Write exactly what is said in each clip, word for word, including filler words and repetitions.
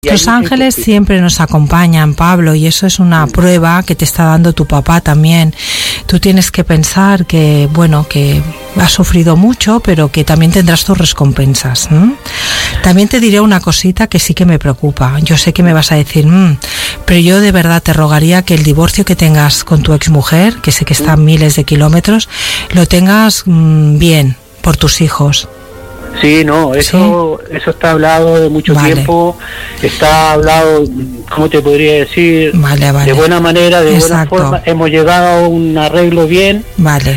Los ángeles siempre nos acompañan, Pablo, y eso es una prueba que te está dando tu papá también. Tú tienes que pensar que, bueno, que has sufrido mucho, pero que también tendrás tus recompensas. ¿m? También te diré una cosita que sí que me preocupa. Yo sé que me vas a decir, mmm, pero yo de verdad te rogaría que el divorcio que tengas con tu exmujer, que sé que está a miles de kilómetros, lo tengas mmm, bien por tus hijos. Sí, no, eso ¿Sí? eso está hablado de mucho vale. tiempo, está hablado, ¿cómo te podría decir? Vale, vale. De buena manera, de Exacto. buena forma, hemos llegado a un arreglo bien. Vale.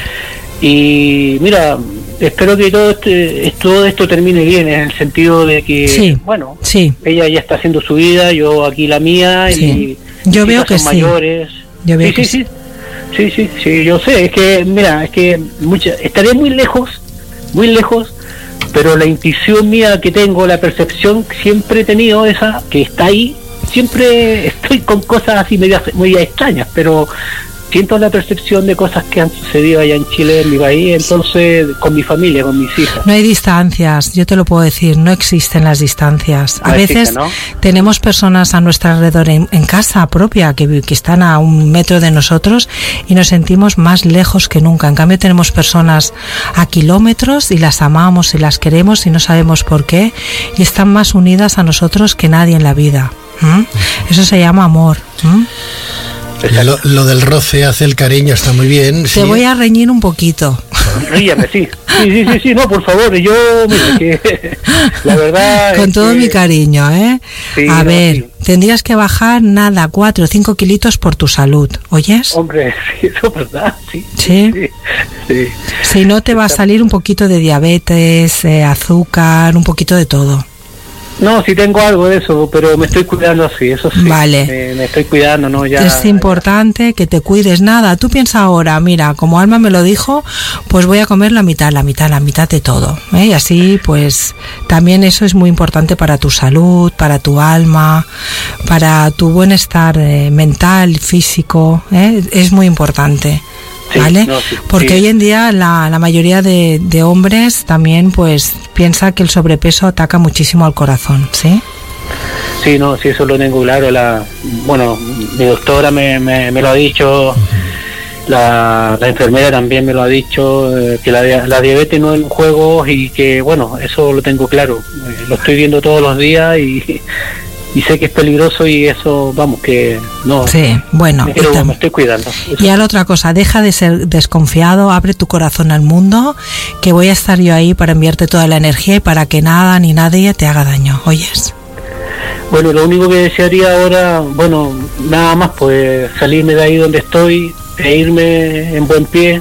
Y mira, espero que todo este, todo esto termine bien, en el sentido de que, sí. bueno, sí. ella ya está haciendo su vida, yo aquí la mía, sí. y yo mis veo que son sí. mayores. Yo veo sí, que sí, sí. sí, sí, sí, sí, yo sé, es que, mira, es que mucha, estaré muy lejos, muy lejos, pero la intuición mía que tengo, la percepción que siempre he tenido, esa que está ahí, siempre estoy con cosas así medias, muy extrañas, pero siento la percepción de cosas que han sucedido allá en Chile, en mi país, entonces con mi familia, con mis hijas. No hay distancias, yo te lo puedo decir, no existen las distancias. A no veces existe, ¿no? Tenemos personas a nuestro alrededor en, en casa propia que, que están a un metro de nosotros y nos sentimos más lejos que nunca. En cambio tenemos personas a kilómetros y las amamos y las queremos y no sabemos por qué y están más unidas a nosotros que nadie en la vida. ¿Mm? Eso se llama amor. ¿Mm? Lo, lo del roce hace el cariño, está muy bien. Te sí. voy a reñir un poquito. Ríame, sí. Sí, sí, sí, sí, no, por favor, yo, mira, que la verdad... Con es todo que... mi cariño, ¿eh? Sí, a no, ver, sí. tendrías que bajar, nada, cuatro o cinco kilitos por tu salud, ¿oyes? Hombre, sí, eso es verdad, sí. ¿Sí? Sí, sí. Si no, te va a salir un poquito de diabetes, eh, azúcar, un poquito de todo. No, sí tengo algo de eso, pero me estoy cuidando así, eso sí. Vale. Me, me estoy cuidando, ¿no? Ya, es importante ya. que te cuides. Nada, tú piensa ahora, mira, como Alma me lo dijo, pues voy a comer la mitad, la mitad, la mitad de todo. ¿eh? Y así, pues, también eso es muy importante para tu salud, para tu alma, para tu bienestar eh, mental, físico, ¿eh? Es muy importante. Sí, ¿vale? No, sí, porque sí. hoy en día la, la mayoría de, de hombres también pues piensa que el sobrepeso ataca muchísimo al corazón, ¿sí? Sí, no, sí, eso lo tengo claro. La, bueno, mi doctora me, me, me lo ha dicho, uh-huh. la, la enfermera también me lo ha dicho, eh, que la, la diabetes no es un juego y que, bueno, eso lo tengo claro. Eh, lo estoy viendo todos los días y... y sé que es peligroso y eso, vamos, que no. Sí, bueno. Me, quiero, me estoy cuidando. Eso. Y ahora otra cosa, deja de ser desconfiado, abre tu corazón al mundo, que voy a estar yo ahí para enviarte toda la energía y para que nada ni nadie te haga daño, ¿oyes? Bueno, lo único que desearía ahora, bueno, nada más, pues salirme de ahí donde estoy, e irme en buen pie.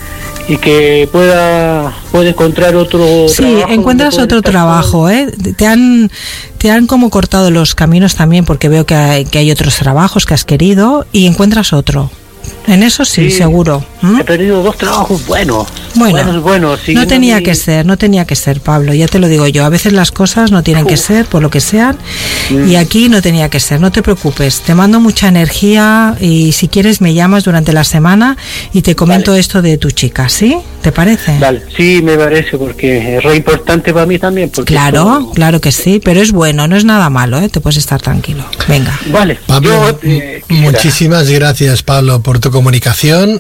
Y que pueda pueda encontrar otro sí, trabajo. Sí, encuentras otro trabajo, ¿eh? Te han te han como cortado los caminos también porque veo que hay, que hay otros trabajos que has querido y encuentras otro. En eso sí, sí seguro. ¿Mm? He perdido dos trabajos buenos. Bueno, buenos, buenos. Sí, no tenía mi... que ser, no tenía que ser, Pablo, ya te lo digo yo. A veces las cosas no tienen Uf. que ser por lo que sean mm. y aquí no tenía que ser, no te preocupes. Te mando mucha energía y si quieres me llamas durante la semana y te comento vale. esto de tu chica, ¿sí? ¿Te parece? Vale, sí, me parece porque es re importante para mí también. Porque claro, esto... claro que sí, pero es bueno, no es nada malo, ¿eh? Te puedes estar tranquilo. Venga. Vale, Pablo, yo, eh, muchísimas gracias, Pablo, por tu comunicación.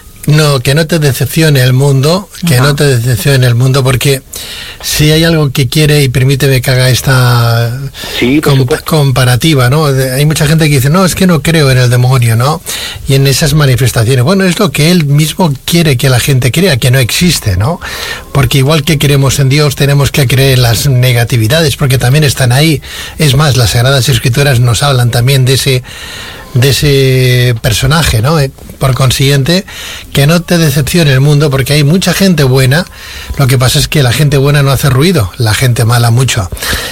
No, que no te decepcione el mundo, que no. no te decepcione el mundo, porque si hay algo que quiere, y permíteme que haga esta sí, comp- comparativa, ¿no? Hay mucha gente que dice, no, es que no creo en el demonio, ¿no? Y en esas manifestaciones, bueno, es lo que él mismo quiere que la gente crea, que no existe, ¿no? Porque igual que creemos en Dios, tenemos que creer en las negatividades, porque también están ahí. Es más, las Sagradas Escrituras nos hablan también de ese de ese personaje, ¿no? Por consiguiente, que no te decepcione el mundo, porque hay mucha gente buena. Lo que pasa es que la gente buena no hace ruido, la gente mala mucho.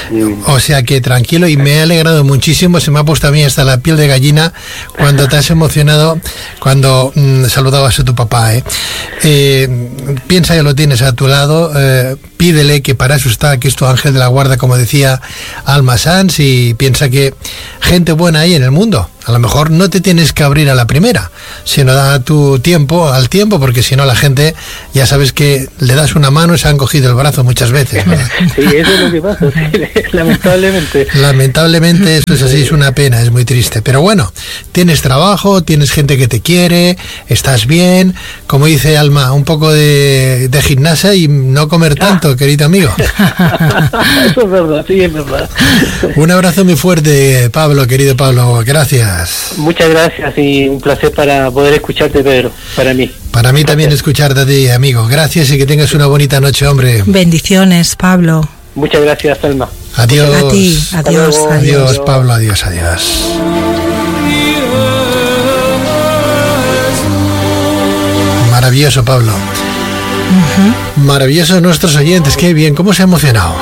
O sea que tranquilo, y me ha alegrado muchísimo, se me ha puesto a mí hasta la piel de gallina cuando te has emocionado, cuando mmm, saludabas a tu papá, ¿eh? Eh, piensa que lo tienes a tu lado, eh, pídele, que para eso está, que es tu ángel de la guarda, como decía Alma Sanz, y piensa que gente buena hay en el mundo. A lo mejor no te tienes que abrir a la primera, sino da tu tiempo al tiempo, porque si no la gente, ya sabes que le das una mano y se han cogido el brazo muchas veces, ¿no? Sí, eso es lo que pasa, sí, lamentablemente. Lamentablemente eso es así, es una pena, es muy triste. Pero bueno, tienes trabajo, tienes gente que te quiere, estás bien, como dice Alma, un poco de, de gimnasia y no comer tanto, ah. querido amigo. Eso es verdad, sí, es verdad. Un abrazo muy fuerte, Pablo, querido Pablo, gracias. Muchas gracias y un placer para poder escucharte, Pedro, para mí. Para mí también escucharte a ti, amigo. Gracias y que tengas una bonita noche, hombre. Bendiciones, Pablo. Muchas gracias, Alma. Adiós. A ti, adiós, adiós. Adiós, Pablo, adiós, adiós. Maravilloso, Pablo. Uh-huh. Maravillosos nuestros oyentes, qué bien, cómo se ha emocionado.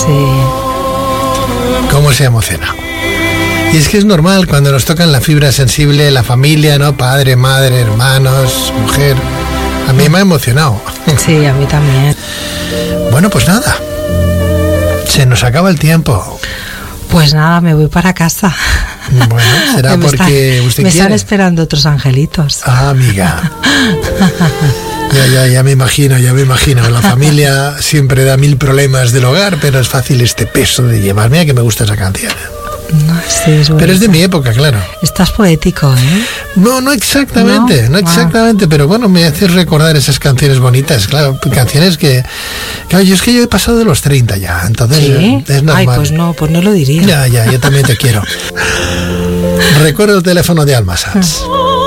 Sí. Cómo se ha emocionado. Y es que es normal cuando nos tocan la fibra sensible, la familia, ¿no? Padre, madre, hermanos, mujer. A mí me ha emocionado. Sí, a mí también. Bueno, pues nada. Se nos acaba el tiempo. Pues nada, me voy para casa. Bueno, será me porque está, usted me quiere. están esperando otros angelitos. Ah, amiga. Ya, ya, ya me imagino, ya me imagino. La familia siempre da mil problemas del hogar, pero es fácil este peso de llevar. Mira que me gusta esa canción. No, sí, es pero es de mi época, claro. Estás poético, ¿eh? No, no exactamente, no, no exactamente, wow. Pero bueno, me hace recordar esas canciones bonitas, claro, canciones que... Claro, yo es que yo he pasado de los treinta ya, entonces ¿sí? Es normal. Ay, pues no, pues no lo diría. Ya, ya, yo también te quiero. Recuerdo el teléfono de Alma Sanz.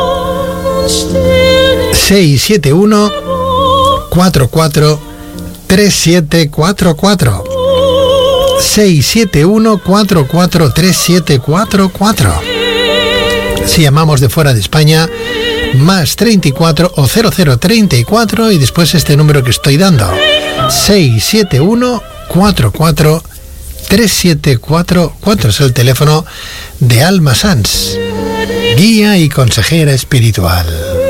seis siete uno, cuatro cuatro, tres siete cuatro cuatro. seis siete uno, cuatro cuatro, tres siete cuatro cuatro. Si llamamos de fuera de España, más treinta y cuatro o cero cero treinta y cuatro y después este número que estoy dando. seis siete uno, cuatro cuatro, tres siete cuatro cuatro es el teléfono de Alma Sanz, guía y consejera espiritual.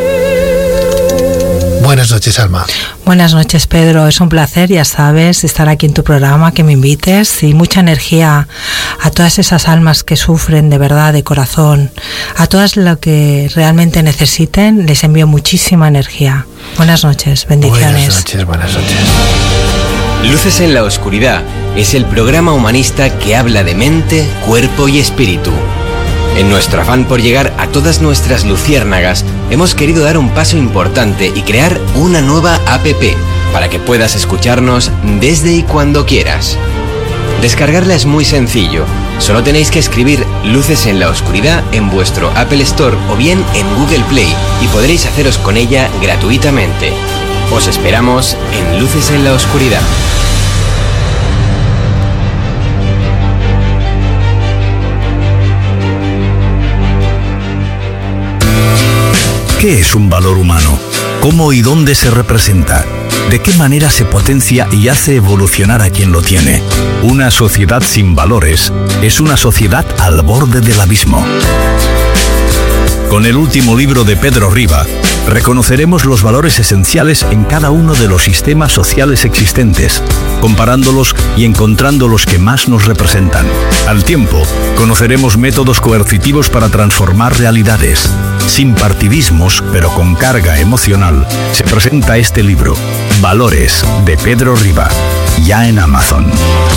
Buenas noches, Alma. Buenas noches, Pedro. Es un placer, ya sabes, estar aquí en tu programa, que me invites, y mucha energía a todas esas almas que sufren de verdad, de corazón. A todas lo que realmente necesiten, les envío muchísima energía. Buenas noches, bendiciones. Buenas noches, buenas noches. Luces en la Oscuridad es el programa humanista que habla de mente, cuerpo y espíritu. En nuestro afán por llegar a todas nuestras luciérnagas, hemos querido dar un paso importante y crear una nueva app para que puedas escucharnos desde y cuando quieras. Descargarla es muy sencillo, solo tenéis que escribir Luces en la Oscuridad en vuestro Apple Store o bien en Google Play y podréis haceros con ella gratuitamente. Os esperamos en Luces en la Oscuridad. ¿Qué es un valor humano? ¿Cómo y dónde se representa? ¿De qué manera se potencia y hace evolucionar a quien lo tiene? Una sociedad sin valores es una sociedad al borde del abismo. Con el último libro de Pedro Riba, reconoceremos los valores esenciales en cada uno de los sistemas sociales existentes, comparándolos y encontrando los que más nos representan. Al tiempo, conoceremos métodos coercitivos para transformar realidades. Sin partidismos, pero con carga emocional, se presenta este libro, Valores, de Pedro Riba, ya en Amazon.